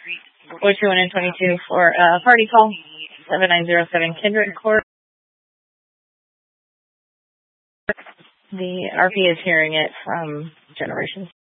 42122 for party call, 7907 Kendrick Court. The RP is hearing it from Generations.